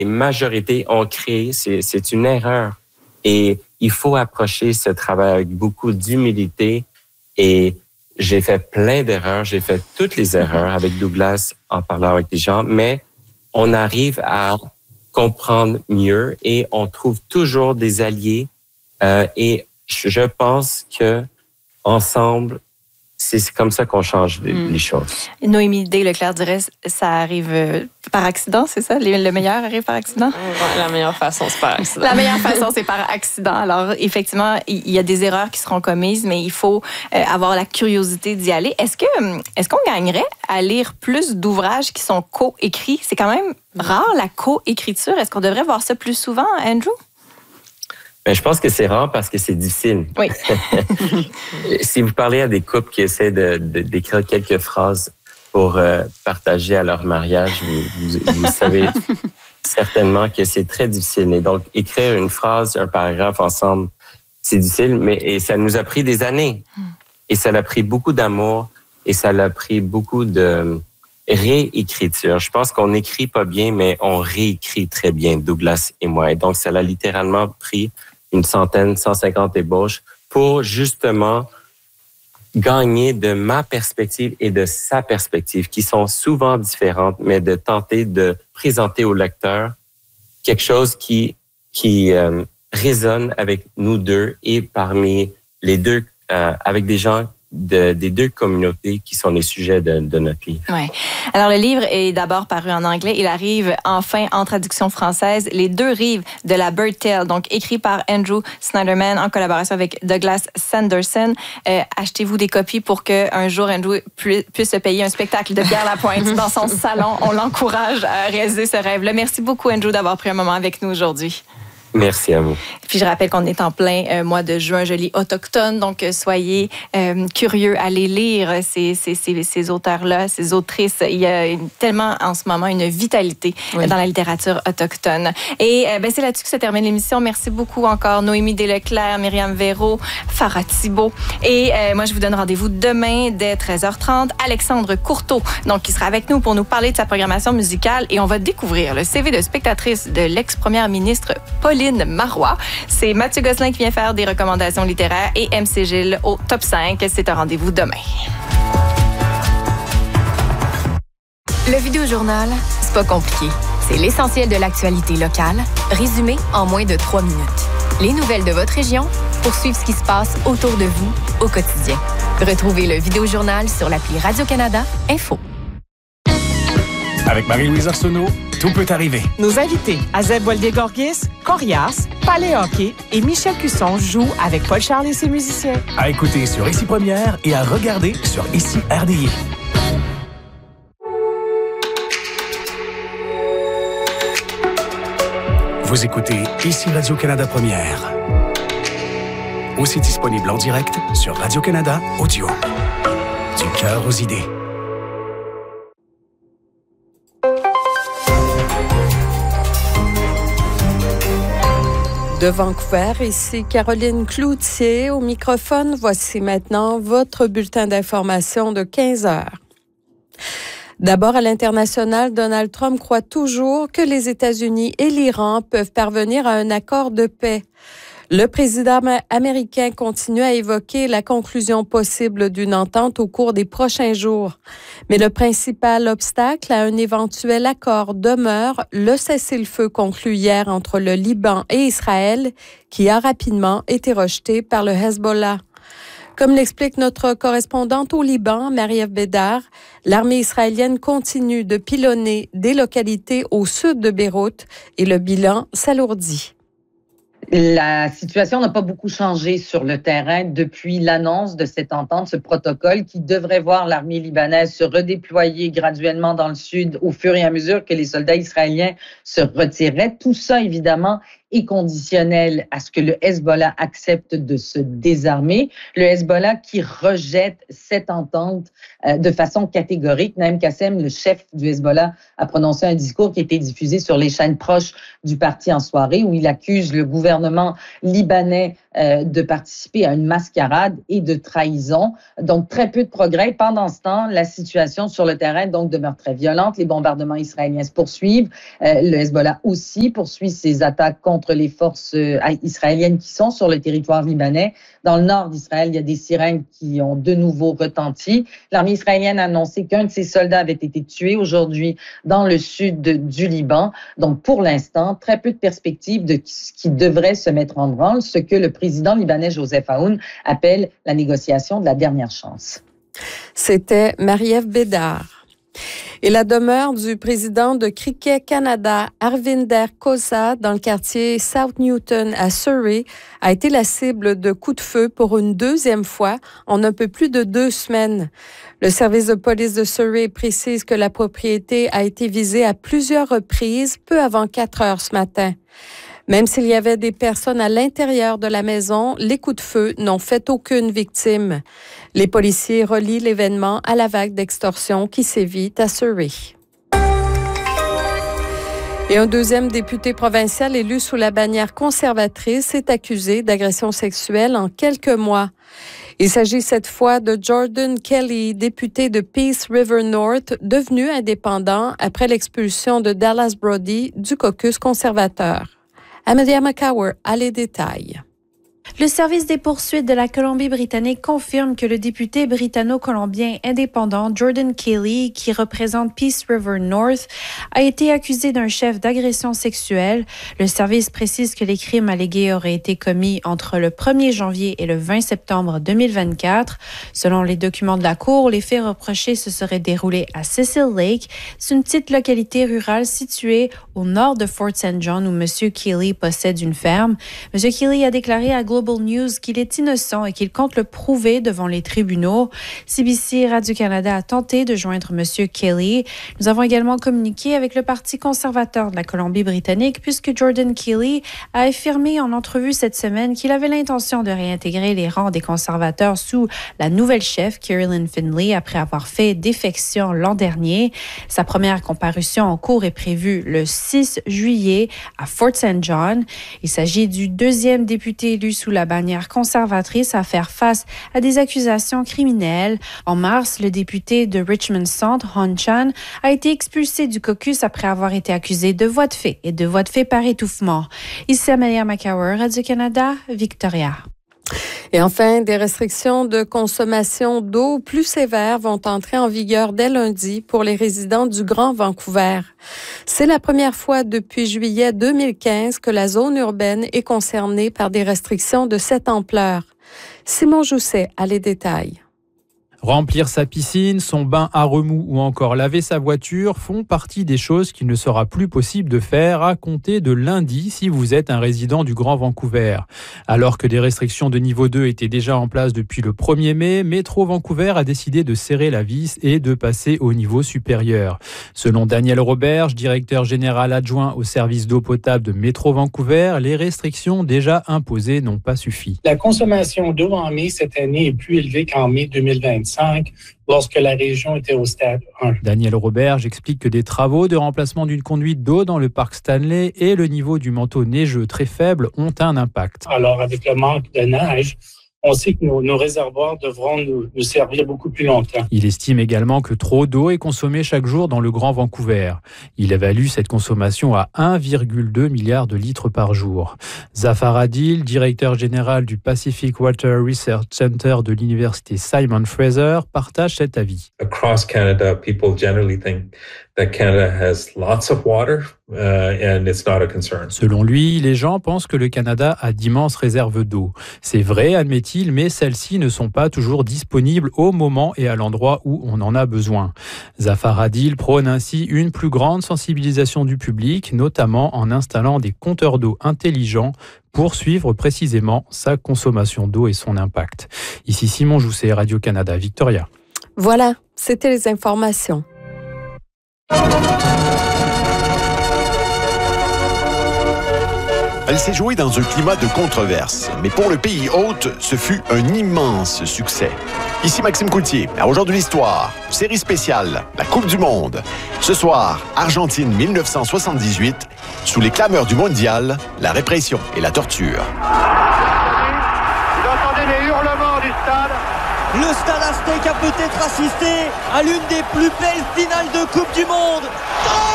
majorités ont créé, c'est une erreur. Et il faut approcher ce travail avec beaucoup d'humilité. Et j'ai fait plein d'erreurs. J'ai fait toutes les erreurs avec Douglas en parlant avec des gens, mais on arrive à comprendre mieux et on trouve toujours des alliés. Et je pense que ensemble, c'est comme ça qu'on change les choses. Noémie Desleclerc dirait ça arrive par accident, c'est ça? Le meilleur arrive par accident? La meilleure façon, c'est par accident. La meilleure façon, c'est par accident. Alors, effectivement, il y a des erreurs qui seront commises, mais il faut avoir la curiosité d'y aller. Est-ce qu'on gagnerait à lire plus d'ouvrages qui sont co-écrits? C'est quand même rare, la co-écriture. Est-ce qu'on devrait voir ça plus souvent, Andrew? Ben, je pense que c'est rare parce que c'est difficile. Oui. Si vous parlez à des couples qui essaient d'écrire quelques phrases pour partager à leur mariage, vous savez certainement que c'est très difficile. Et donc, écrire une phrase, un paragraphe ensemble, c'est difficile, et ça nous a pris des années. Et ça l'a pris beaucoup d'amour et ça l'a pris beaucoup de réécriture. Je pense qu'on n'écrit pas bien, mais on réécrit très bien, Douglas et moi. Et donc, ça l'a littéralement pris 150 ébauches pour justement gagner de ma perspective et de sa perspective, qui sont souvent différentes, mais de tenter de présenter au lecteur quelque chose qui résonne avec nous deux et parmi les deux, avec des gens des deux communautés qui sont les sujets de notre livre. Ouais. Alors, le livre est d'abord paru en anglais. Il arrive enfin en traduction française. Les deux rives de la Bird Tale, donc écrit par Andrew Snyderman en collaboration avec Douglas Sanderson. Achetez-vous des copies pour qu'un jour Andrew puisse se payer un spectacle de Pierre Lapointe dans son salon. On l'encourage à réaliser ce rêve-là. Merci beaucoup, Andrew, d'avoir pris un moment avec nous aujourd'hui. Merci à vous. Puis je rappelle qu'on est en plein mois de juin, je lis autochtone, donc soyez curieux, allez lire ces auteurs-là, ces autrices. Il y a tellement en ce moment une vitalité dans la littérature autochtone. Et c'est là-dessus que se termine l'émission. Merci beaucoup encore Noémie Desleclerc, Myriam Véraud, Farah Thibault. Et moi, je vous donne rendez-vous demain dès 13h30. Alexandre Courteau, donc, qui sera avec nous pour nous parler de sa programmation musicale. Et on va découvrir le CV de spectatrice de l'ex-première ministre Pauline Marois. C'est Mathieu Gosselin qui vient faire des recommandations littéraires et MC Gilles au top 5. C'est un rendez-vous demain. Le Vidéojournal, c'est pas compliqué. C'est l'essentiel de l'actualité locale, résumé en moins de 3 minutes. Les nouvelles de votre région pour suivre ce qui se passe autour de vous au quotidien. Retrouvez le Vidéojournal sur l'appli Radio-Canada Info. Avec Marie-Louise Arsenault, tout peut arriver. Nos invités, Azeb Walde-Gorgis, Corias, Palais Hockey et Michel Cusson jouent avec Paul Charles et ses musiciens. À écouter sur Ici Première et à regarder sur Ici RDI. Vous écoutez Ici Radio-Canada Première. Aussi disponible en direct sur Radio-Canada Audio. Du cœur aux idées. De Vancouver, ici Caroline Cloutier au microphone. Voici maintenant votre bulletin d'information de 15 heures. D'abord, à l'international, Donald Trump croit toujours que les États-Unis et l'Iran peuvent parvenir à un accord de paix. Le président américain continue à évoquer la conclusion possible d'une entente au cours des prochains jours. Mais le principal obstacle à un éventuel accord demeure le cessez-le-feu conclu hier entre le Liban et Israël, qui a rapidement été rejeté par le Hezbollah. Comme l'explique notre correspondante au Liban, Marie-Ève Bédard, l'armée israélienne continue de pilonner des localités au sud de Beyrouth et le bilan s'alourdit. La situation n'a pas beaucoup changé sur le terrain depuis l'annonce de cette entente, ce protocole qui devrait voir l'armée libanaise se redéployer graduellement dans le sud au fur et à mesure que les soldats israéliens se retiraient. Tout ça, évidemment, est conditionnel à ce que le Hezbollah accepte de se désarmer. Le Hezbollah qui rejette cette entente de façon catégorique. Naïm Kassem, le chef du Hezbollah, a prononcé un discours qui a été diffusé sur les chaînes proches du parti en soirée où il accuse le gouvernement libanais de participer à une mascarade et de trahison. Donc, très peu de progrès. Pendant ce temps, la situation sur le terrain donc demeure très violente. Les bombardements israéliens se poursuivent. Le Hezbollah aussi poursuit ses attaques contre les forces israéliennes qui sont sur le territoire libanais. Dans le nord d'Israël, il y a des sirènes qui ont de nouveau retenti. L'armée israélienne a annoncé qu'un de ses soldats avait été tué aujourd'hui dans le sud du Liban. Donc, pour l'instant, très peu de perspectives de ce qui devrait se mettre en branle, ce que le président libanais Joseph Aoun appelle la négociation de la dernière chance. C'était Marie-Ève Bédard. Et la demeure du président de Cricket Canada, Arvinder Khosa, dans le quartier South Newton à Surrey, a été la cible de coups de feu pour une deuxième fois en un peu plus de 2 semaines. Le service de police de Surrey précise que la propriété a été visée à plusieurs reprises, peu avant 4 heures ce matin. Même s'il y avait des personnes à l'intérieur de la maison, les coups de feu n'ont fait aucune victime. Les policiers relient l'événement à la vague d'extorsion qui sévit à Surrey. Et un deuxième député provincial élu sous la bannière conservatrice est accusé d'agression sexuelle en quelques mois. Il s'agit cette fois de Jordan Kelly, député de Peace River North, devenu indépendant après l'expulsion de Dallas Brody du caucus conservateur. Amelia McCower a les détails. Le service des poursuites de la Colombie-Britannique confirme que le député britanno-colombien indépendant Jordan Kelly, qui représente Peace River North, a été accusé d'un chef d'agression sexuelle. Le service précise que les crimes allégués auraient été commis entre le 1er janvier et le 20 septembre 2024. Selon les documents de la Cour, les faits reprochés se seraient déroulés à Cecil Lake. C'est une petite localité rurale située au nord de Fort St. John où M. Kelly possède une ferme. M. Kelly a déclaré à Global News qu'il est innocent et qu'il compte le prouver devant les tribunaux. CBC Radio-Canada a tenté de joindre M. Kelly. Nous avons également communiqué avec le Parti conservateur de la Colombie-Britannique puisque Jordan Kelly a affirmé en entrevue cette semaine qu'il avait l'intention de réintégrer les rangs des conservateurs sous la nouvelle chef, Carolyn Finley, après avoir fait défection l'an dernier. Sa première comparution en cour est prévue le 6 juillet à Fort St. John. Il s'agit du deuxième député élu sous la bannière conservatrice à faire face à des accusations criminelles. En mars, le député de Richmond Centre, Hon Chan, a été expulsé du caucus après avoir été accusé de voies de fait et de voies de fait par étouffement. Ici Amelia McCower, Radio-Canada, Victoria. Et enfin, des restrictions de consommation d'eau plus sévères vont entrer en vigueur dès lundi pour les résidents du Grand Vancouver. C'est la première fois depuis juillet 2015 que la zone urbaine est concernée par des restrictions de cette ampleur. Simon Jousset a les détails. Remplir sa piscine, son bain à remous ou encore laver sa voiture font partie des choses qu'il ne sera plus possible de faire à compter de lundi si vous êtes un résident du Grand Vancouver. Alors que des restrictions de niveau 2 étaient déjà en place depuis le 1er mai, Métro Vancouver a décidé de serrer la vis et de passer au niveau supérieur. Selon Daniel Roberge, directeur général adjoint au service d'eau potable de Métro Vancouver, les restrictions déjà imposées n'ont pas suffi. La consommation d'eau en mai cette année est plus élevée qu'en mai 2025. Lorsque la région était au stade 1. Daniel Roberge explique que des travaux de remplacement d'une conduite d'eau dans le parc Stanley et le niveau du manteau neigeux très faible ont un impact. Alors, avec le manque de neige, on sait que nos réservoirs devront nous servir beaucoup plus longtemps. Il estime également que trop d'eau est consommée chaque jour dans le Grand Vancouver. Il évalue cette consommation à 1,2 milliard de litres par jour. Zafar Adil, directeur général du Pacific Water Research Center de l'université Simon Fraser, partage cet avis. Across Canada, people generally think that Canada has lots of water and it's not a concern. Selon lui, les gens pensent que le Canada a d'immenses réserves d'eau. C'est vrai, admet-il, mais celles-ci ne sont pas toujours disponibles au moment et à l'endroit où on en a besoin. Zafar Adil prône ainsi une plus grande sensibilisation du public, notamment en installant des compteurs d'eau intelligents pour suivre précisément sa consommation d'eau et son impact. Ici Simon Jousset, Radio-Canada, Victoria. Voilà, c'était les informations. Elle s'est jouée dans un climat de controverse, mais pour le pays hôte, ce fut un immense succès. Ici Maxime Coultier, à Aujourd'hui l'Histoire, série spéciale, la Coupe du Monde. Ce soir, Argentine 1978, sous les clameurs du mondial, la répression et la torture. stade. Le Stade Aztec a peut-être assisté à l'une des plus belles finales de Coupe du Monde. Oh,